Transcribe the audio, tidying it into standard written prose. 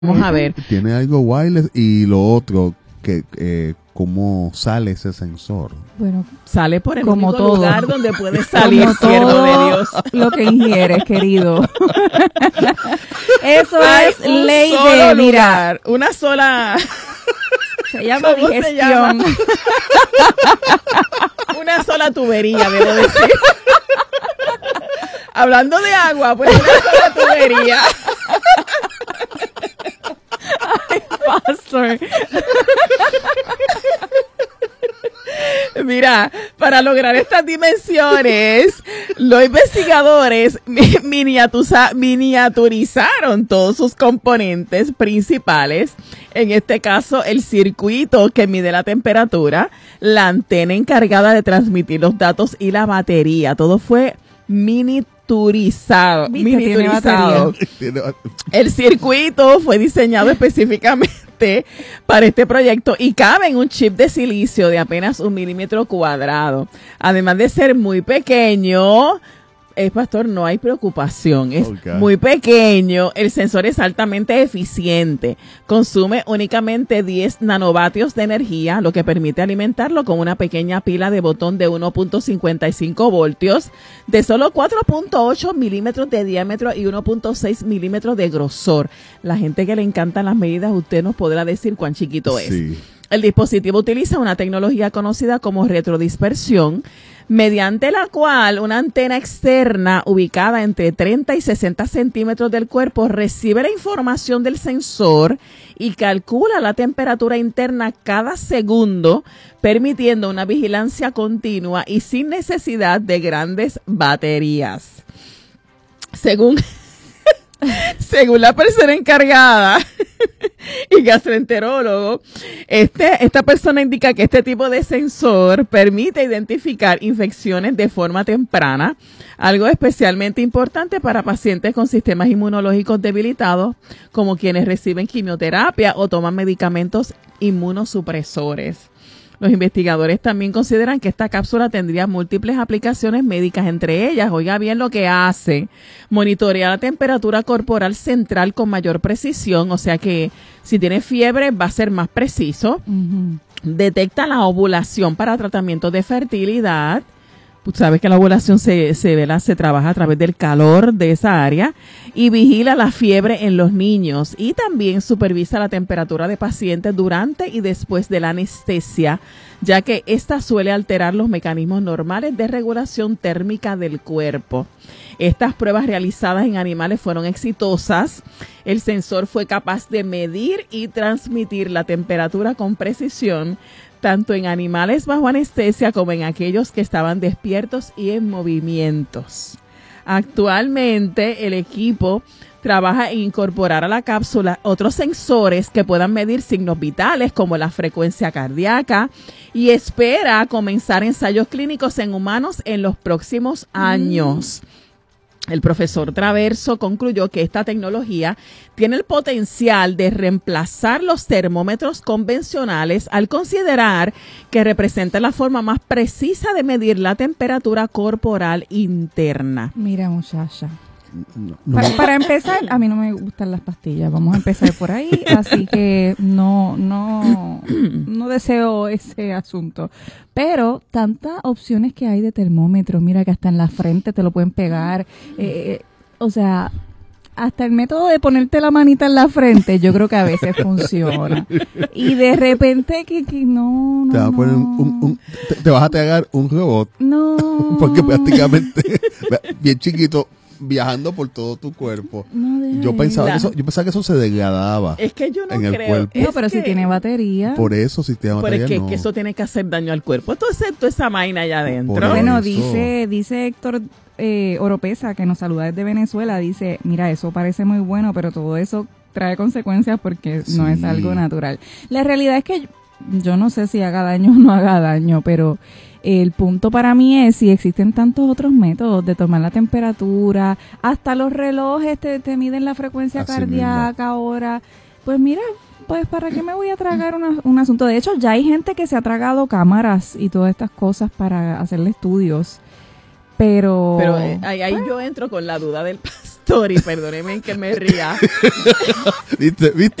Vamos a ver. Tiene algo wireless y lo otro, que ¿cómo sale ese sensor? Bueno, sale por el como único todo lugar donde puede salir, como siervo todo de Dios. lo que ingieres, querido. Eso Hay es un ley solo de, mira, lugar, una sola. se llama ¿Cómo se digestión. llama? Una sola tubería, debo decir. Hablando de agua, pues una sola tubería. Pastor. Mira, para lograr estas dimensiones, los investigadores miniaturizaron todos sus componentes principales. En este caso, el circuito que mide la temperatura, la antena encargada de transmitir los datos y la batería. Todo fue miniaturizado. El circuito fue diseñado específicamente para este proyecto y cabe en un chip de silicio de apenas 1 milímetro cuadrado. Además de ser muy pequeño, pastor, no hay preocupación. Es muy pequeño. El sensor es altamente eficiente. Consume únicamente 10 nanovatios de energía, lo que permite alimentarlo con una pequeña pila de botón de 1.55 voltios, de solo 4.8 milímetros de diámetro y 1.6 milímetros de grosor. La gente que le encantan las medidas, usted nos podrá decir cuán chiquito es. Sí. El dispositivo utiliza una tecnología conocida como retrodispersión, mediante la cual una antena externa ubicada entre 30 y 60 centímetros del cuerpo recibe la información del sensor y calcula la temperatura interna cada segundo, permitiendo una vigilancia continua y sin necesidad de grandes baterías. Según la persona encargada y gastroenterólogo, esta persona indica que este tipo de sensor permite identificar infecciones de forma temprana, algo especialmente importante para pacientes con sistemas inmunológicos debilitados, como quienes reciben quimioterapia o toman medicamentos inmunosupresores. Los investigadores también consideran que esta cápsula tendría múltiples aplicaciones médicas, entre ellas, oiga bien lo que hace, monitorear la temperatura corporal central con mayor precisión, o sea que si tiene fiebre va a ser más preciso. Uh-huh. Detecta la ovulación para tratamiento de fertilidad. Pues sabes que la ovulación se trabaja a través del calor de esa área y vigila la fiebre en los niños y también supervisa la temperatura de pacientes durante y después de la anestesia, ya que esta suele alterar los mecanismos normales de regulación térmica del cuerpo. Estas pruebas realizadas en animales fueron exitosas. El sensor fue capaz de medir y transmitir la temperatura con precisión, tanto en animales bajo anestesia como en aquellos que estaban despiertos y en movimientos. Actualmente, el equipo trabaja en incorporar a la cápsula otros sensores que puedan medir signos vitales como la frecuencia cardíaca y espera comenzar ensayos clínicos en humanos en los próximos años. El profesor Traverso concluyó que esta tecnología tiene el potencial de reemplazar los termómetros convencionales al considerar que representa la forma más precisa de medir la temperatura corporal interna. Mira, muchacha. Para empezar, a mí no me gustan las pastillas, vamos a empezar por ahí, así que no deseo ese asunto. Pero tantas opciones que hay de termómetros, mira que hasta en la frente te lo pueden pegar, o sea, hasta el método de ponerte la manita en la frente, yo creo que a veces funciona. Y de repente que no. Te vas a poner te vas a pegar un robot. No. Porque prácticamente, bien chiquito, viajando por todo tu cuerpo. Yo pensaba que eso se degradaba. Es que yo no en el creo. cuerpo. No, pero si tiene batería. Por eso, si tiene batería, pero es no. que eso tiene que hacer daño al cuerpo. Entonces, toda esa vaina allá adentro. Bueno, dice Héctor Oropesa, que nos saluda desde Venezuela, dice, mira, eso parece muy bueno, pero todo eso trae consecuencias porque no es algo natural. La realidad es que yo no sé si haga daño o no haga daño, pero el punto para mí es si existen tantos otros métodos de tomar la temperatura, hasta los relojes te miden la frecuencia cardíaca ahora. Pues mira, pues ¿para qué me voy a tragar un asunto? De hecho, ya hay gente que se ha tragado cámaras y todas estas cosas para hacerle estudios. Pero ahí yo entro con la duda del pastor. story, perdóneme que me ría. ¿Viste?